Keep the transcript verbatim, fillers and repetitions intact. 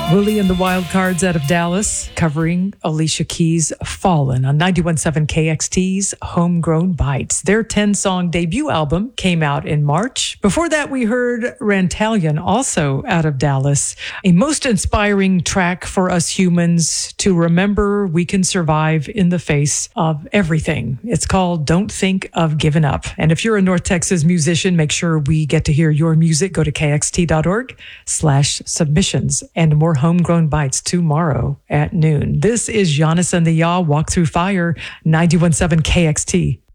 Wooly and the Wild Cards out of Dallas, covering Alicia Keys' Fallen on ninety-one point seven K X T's Homegrown Bites. Their ten-song debut album came out in March. Before that, we heard Rantalion, also out of Dallas, a most inspiring track for us humans to remember we can survive in the face of everything. It's called Don't Think of Giving Up. And if you're a North Texas musician, make sure we get to hear your music. Go to kxt.org slash submissions and more Homegrown Bites tomorrow at noon. This is Giannis and the Yaw Walk Through Fire, ninety-one point seven K X T.